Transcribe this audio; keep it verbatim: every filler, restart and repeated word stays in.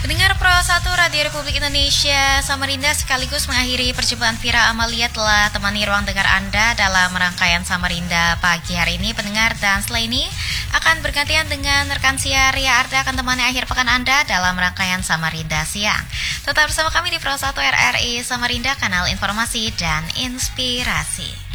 Pendengar Pro satu Radio Republik Indonesia Samarinda, sekaligus mengakhiri perjumpaan Vira Amalia telah temani ruang dengar Anda dalam rangkaian Samarinda pagi hari ini, pendengar. Dan setelah ini akan bergantian dengan rekan siar Ria Arda akan temani akhir pekan Anda dalam rangkaian Samarinda siang. Tetap bersama kami di Pro satu R R I Samarinda, kanal informasi dan inspirasi.